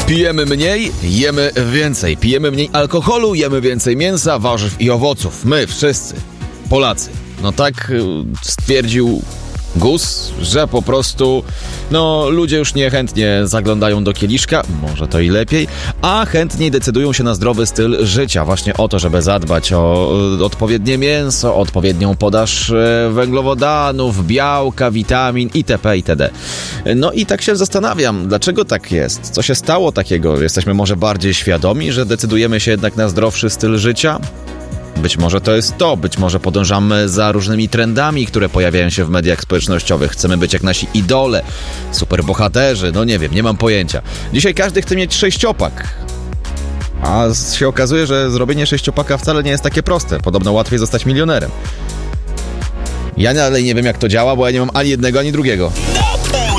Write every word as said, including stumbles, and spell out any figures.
Pijemy mniej, jemy więcej. Pijemy mniej alkoholu, jemy więcej mięsa, warzyw i owoców. My wszyscy, Polacy. No tak stwierdził G U S, że po prostu no ludzie już niechętnie zaglądają do kieliszka, może to i lepiej, a chętniej decydują się na zdrowy styl życia. Właśnie o to, żeby zadbać o odpowiednie mięso, odpowiednią podaż węglowodanów, białka, witamin itp. itd. No i tak się zastanawiam, dlaczego tak jest? Co się stało takiego? Jesteśmy może bardziej świadomi, że decydujemy się jednak na zdrowszy styl życia? Być może to jest to, być może podążamy za różnymi trendami, które pojawiają się w mediach społecznościowych. Chcemy być jak nasi idole, superbohaterzy, no nie wiem, nie mam pojęcia. Dzisiaj każdy chce mieć sześciopak. A się okazuje, że zrobienie sześciopaka wcale nie jest takie proste. Podobno łatwiej zostać milionerem. Ja dalej nie wiem, jak to działa, bo ja nie mam ani jednego, ani drugiego.